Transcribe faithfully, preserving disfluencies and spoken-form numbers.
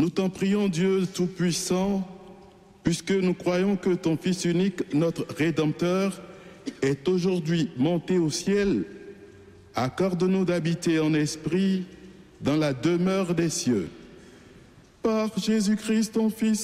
Nous t'en prions, Dieu Tout-Puissant, puisque nous croyons que ton Fils unique, notre Rédempteur, est aujourd'hui monté au ciel. Accorde-nous d'habiter en esprit dans la demeure des cieux. Par Jésus-Christ, ton Fils,